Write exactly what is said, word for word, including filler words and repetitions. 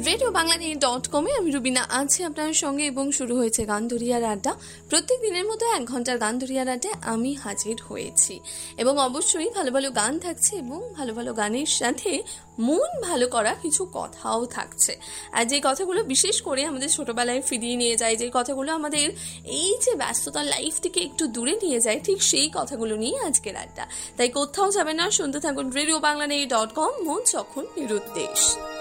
Radio Bangladesh dot কমে আমি রুবিনা আছি আপনার সঙ্গে এবং শুরু হয়েছে গানধরিয়ার আড্ডা। প্রত্যেক দিনের মতো এক ঘন্টার গানধরিয়ার আড্ডায় আমি হাজির হয়েছি এবং অবশ্যই ভালো ভালো গান থাকছে এবং ভালো ভালো গানের সাথে মন ভালো করা কিছু কথাও থাকছে। আর যে কথাগুলো বিশেষ করে আমাদের ছোটবেলায় ফিরিয়ে নিয়ে যায়, যে কথাগুলো আমাদের এই যে ব্যস্ততার লাইফ থেকে একটু দূরে নিয়ে যায়, ঠিক সেই কথাগুলো নিয়ে আজকের আড্ডা। তাই কোথাও যাবে না, শুনতে থাকুন রেডিও বাংলাদেশ ডট কম, মন যখন নিরুদ্দেশ।